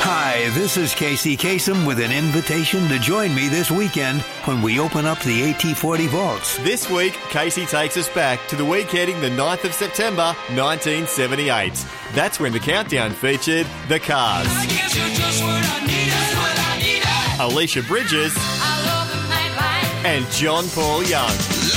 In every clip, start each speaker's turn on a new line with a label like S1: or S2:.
S1: Hi, this is Casey Kasem with an invitation to join me this weekend when we open up the AT40 vaults.
S2: This week, Casey takes us back to the week heading the 9th of September, 1978. That's when the countdown featured The Cars, Alicia Bridges, and John Paul Young.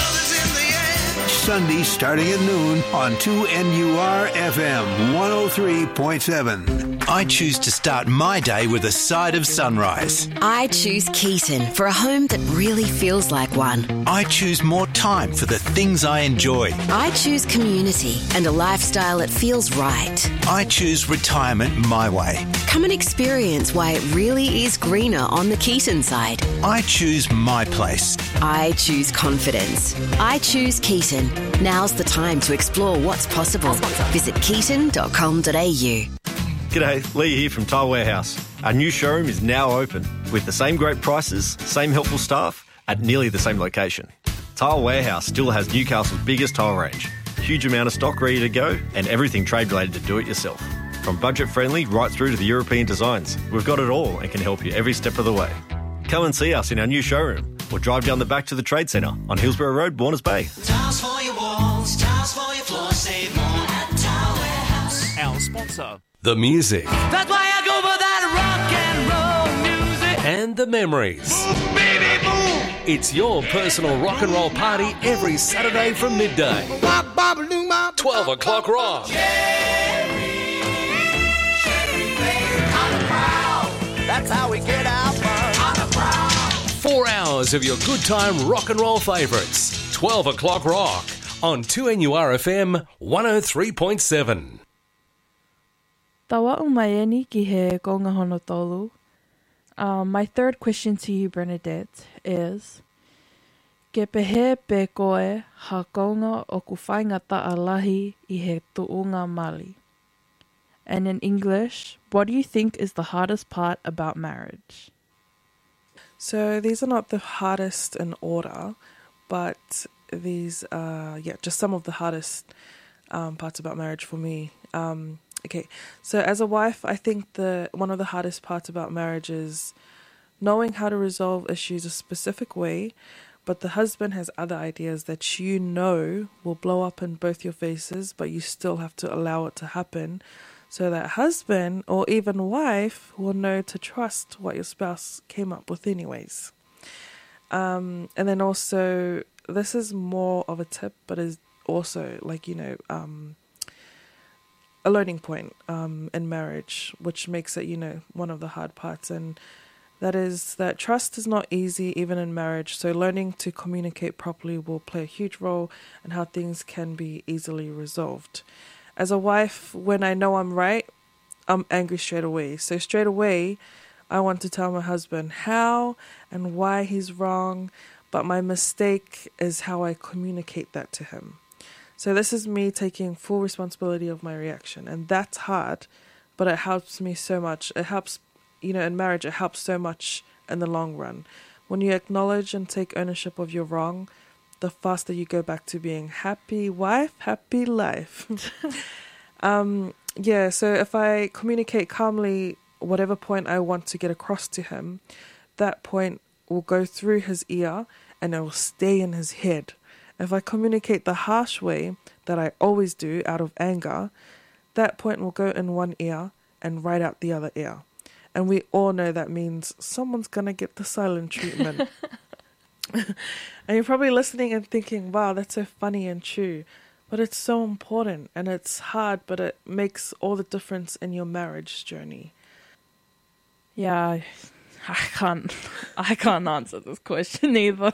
S1: Sunday starting at noon on 2NUR FM 103.7.
S3: I choose to start my day with a side of sunrise.
S4: I choose Keaton for a home that really feels like one.
S3: I choose more time for the things I enjoy.
S4: I choose community and a lifestyle that feels right.
S3: I choose retirement my way.
S4: Come and experience why it really is greener on the Keaton side.
S3: I choose my place.
S4: I choose confidence. I choose Keaton. Now's the time to explore what's possible. Visit keaton.com.au.
S2: G'day, Lee here from Tile Warehouse. Our new showroom is now open with the same great prices, same helpful staff at nearly the same location. Tile Warehouse still has Newcastle's biggest tile range, huge amount of stock ready to go and everything trade related to do it yourself. From budget friendly right through to the European designs, we've got it all and can help you every step of the way. Come and see us in our new showroom or drive down the back to the Trade Centre on Hillsborough Road, Warners Bay.
S5: Tiles for your walls, tiles for your floors, save more at Tile Warehouse.
S6: Our sponsor.
S7: The music.
S5: That's why I go for that rock and roll music.
S7: And the memories.
S5: Boom, baby, boom.
S7: It's your personal rock and roll party every Saturday from midday. 12 o'clock rock.
S5: That's how we get our fun. On the prowl.
S7: 4 hours of your good time rock and roll favourites. 12 o'clock rock on 2NURFM 103.7.
S8: Tawa umayeni ki he konga hono tolu. My third question to you, Bernadette, is ke pehe pe koe ha konga o ku whaingata alahi I he tuunga mali. And in English, what do you think is the hardest part about marriage?
S9: So these are not the hardest in order, but these are, just some of the hardest parts about marriage for me. Okay, so as a wife, I think one of the hardest parts about marriage is knowing how to resolve issues a specific way, but the husband has other ideas that you know will blow up in both your faces, but you still have to allow it to happen so that husband or even wife will know to trust what your spouse came up with anyways. And then also, this is more of a tip, but is also like, a learning point in marriage, which makes it, one of the hard parts. And that is that trust is not easy even in marriage. So learning to communicate properly will play a huge role in how things can be easily resolved. As a wife, when I know I'm right, I'm angry straight away. So straight away, I want to tell my husband how and why he's wrong, but my mistake is how I communicate that to him. So this is me taking full responsibility of my reaction, and that's hard, but it helps me so much. It helps, in marriage, it helps so much in the long run. When you acknowledge and take ownership of your wrong, the faster you go back to being happy wife, happy life. So if I communicate calmly whatever point I want to get across to him, that point will go through his ear and it will stay in his head. If I communicate the harsh way that I always do out of anger, that point will go in one ear and right out the other ear. And we all know that means someone's going to get the silent treatment. And you're probably listening and thinking, wow, that's so funny and true. But it's so important and it's hard, but it makes all the difference in your marriage journey.
S8: Yeah, I can't answer this question either.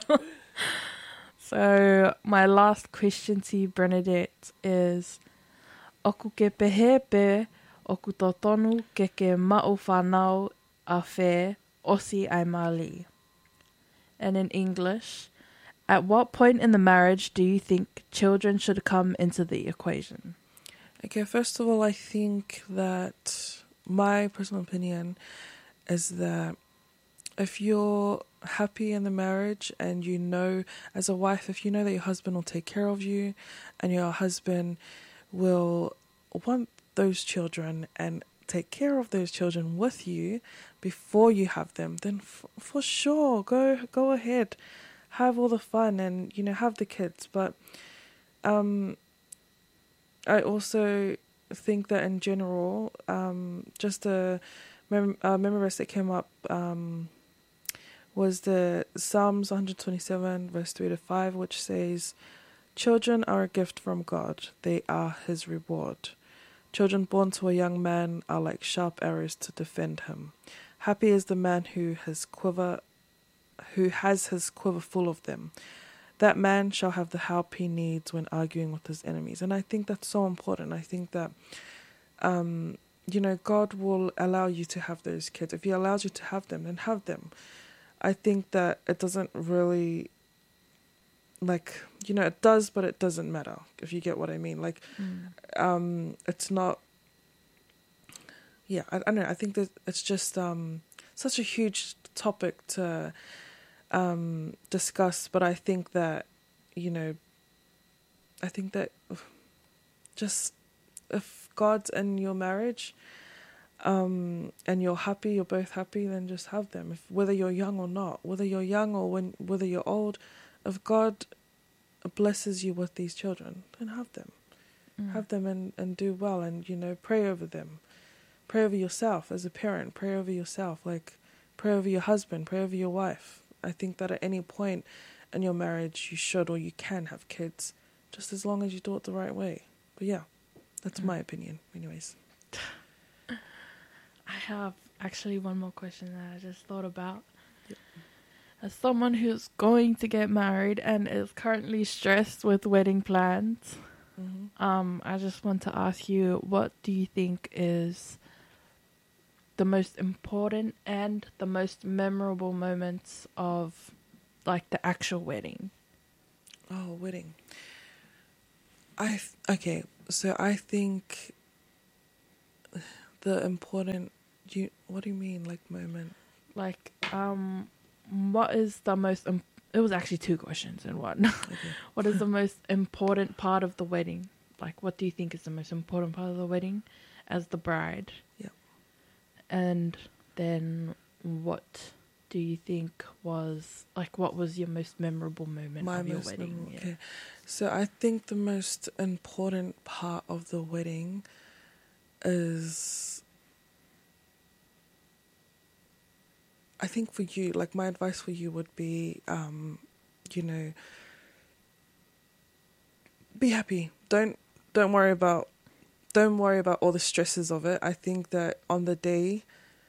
S8: So my last question to you, Bernadette, is oku ke pehepe oku totonu ke ma'u whanau a whē osi ai mali. And in English, at what point in the marriage do you think children should come into the equation?
S9: Okay, first of all, I think that my personal opinion is that if you're happy in the marriage and as a wife, if you know that your husband will take care of you and your husband will want those children and take care of those children with you before you have them, then for sure, go ahead, have all the fun and, you know, have the kids. But I also think that in general, just a memory verse that came up was the Psalms 127 verse 3-5, which says, "Children are a gift from God, they are his reward. Children born to a young man are like sharp arrows to defend him. Happy is the man who has his quiver full of them. That man shall have the help he needs when arguing with his enemies." And I think that's so important. I think that, you know, God will allow you to have those kids. If he allows you to have them, then have them. I think that it doesn't really, like, you know, it does, but it doesn't matter, if you get what I mean. Like, it's not, yeah, I don't know. I think that it's just such a huge topic to discuss, but I think that, you know, just if God's in your marriage, and you're happy, you're both happy, then just have them. Whether you're young or not, whether you're young or whether you're old, if God blesses you with these children, then have them. Have them and do well, and, you know, pray over them. Pray over yourself as a parent. Pray over yourself. Like, pray over your husband. Pray over your wife. I think that at any point in your marriage, you should or you can have kids, just as long as you do it the right way. But yeah, that's my opinion. Anyways.
S8: I have actually one more question that I just thought about. Yep. As someone who's going to get married and is currently stressed with wedding plans, I just want to ask you, what do you think is the most important and the most memorable moments of, like, the actual wedding?
S9: Oh, wedding. Okay, so I think the important, what do you mean, like, moment?
S8: Like, what is the most, it was actually two questions in one. Okay. What is the most important part of the wedding? Like, what do you think is the most important part of the wedding as the bride?
S9: Yeah.
S8: And then what do you think was, like, what was your most memorable moment of your wedding?
S9: Okay. So I think the most important part of the wedding is, I think for you, like, my advice for you would be, you know, be happy. Don't worry about all the stresses of it. I think that on the day,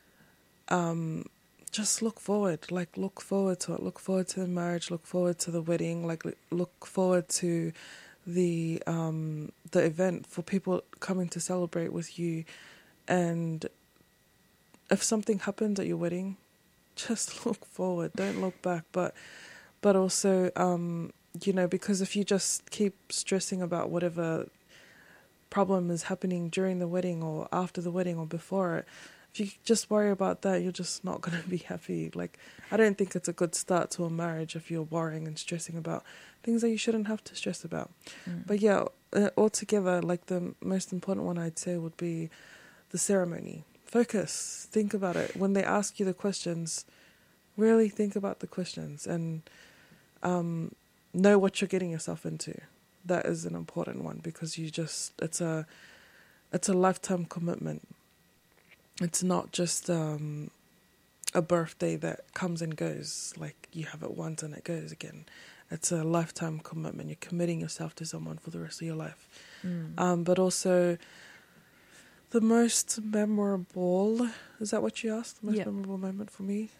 S9: just look forward to it. Look forward to the marriage. Look forward to the wedding. Like, look forward to the event, for people coming to celebrate with you. And if something happens at your wedding, just look forward. Don't look back. But also, you know, because if you just keep stressing about whatever problem is happening during the wedding or after the wedding or before it, if you just worry about that, you're just not going to be happy. Like, I don't think it's a good start to a marriage if you're worrying and stressing about things that you shouldn't have to stress about. But yeah, altogether, like, the most important one I'd say would be the ceremony. Focus. Think about it. When they ask you the questions, really think about the questions and know what you're getting yourself into. That is an important one, because it's a lifetime commitment. It's not just a birthday that comes and goes, like you have it once and it goes again. It's a lifetime commitment. You're committing yourself to someone for the rest of your life. But also, the most memorable, is that what you asked? The most memorable moment for me?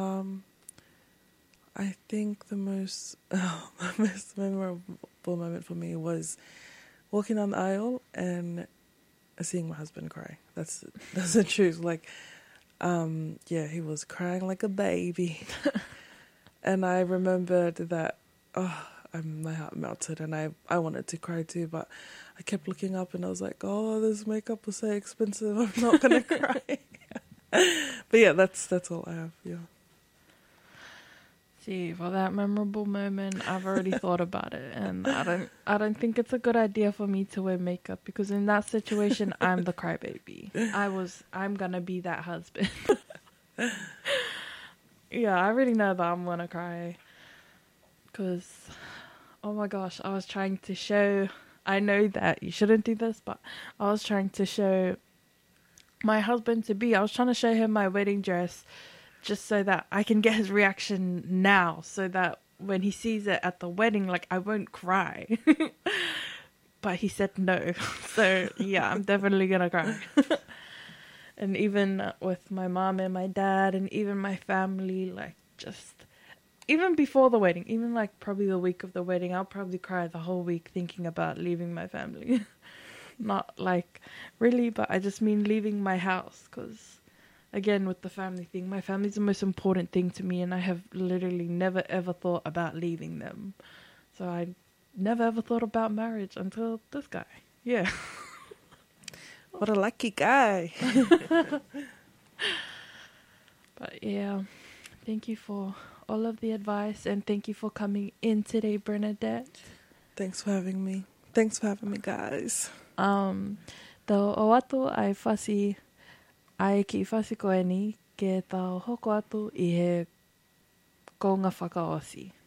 S9: I think the most memorable moment for me was walking down the aisle and seeing my husband cry. That's the truth. Like, yeah, he was crying like a baby. And I remembered that, my heart melted, and I wanted to cry too, but I kept looking up and I was like, oh, this makeup was so expensive, I'm not going to cry. But yeah, that's all I have, yeah.
S8: See, for that memorable moment, I've already thought about it, and I don't think it's a good idea for me to wear makeup, because in that situation, I'm the crybaby. I'm gonna be that husband. Yeah, I already know that I'm gonna cry, because, oh my gosh, I was trying to show, I know that you shouldn't do this, but I was trying to show my husband to be, I was trying to show him my wedding dress, just so that I can get his reaction now, so that when he sees it at the wedding, like, I won't cry. But he said no. So, yeah, I'm definitely gonna cry. And even with my mom and my dad and even my family, like, just, even before the wedding, even, like, probably the week of the wedding, I'll probably cry the whole week thinking about leaving my family. Not, like, really, but I just mean leaving my house, because again, with the family thing, my family's the most important thing to me, and I have literally never ever thought about leaving them. So I never ever thought about marriage until this guy. Yeah.
S9: What a lucky guy.
S8: But yeah, thank you for all of the advice, and thank you for coming in today, Bernadette.
S9: Thanks for having me. Thanks for having me, guys.
S8: Tau o atu ai whasi, ai ki whasi koe ni, ke tau hoko atu I he kounga whakaosi.